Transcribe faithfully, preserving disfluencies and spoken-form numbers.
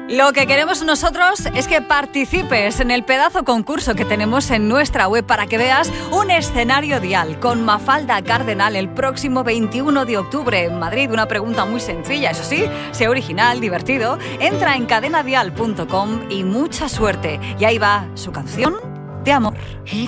Lo que queremos nosotros es que participes en el pedazo concurso que tenemos en nuestra web para que veas un escenario Dial con Mafalda Cardenal el próximo veintiuno de octubre en Madrid. Una pregunta muy sencilla, eso sí, sea original, divertido. Entra en cadena dial punto com y mucha suerte. Y ahí va su canción de amor.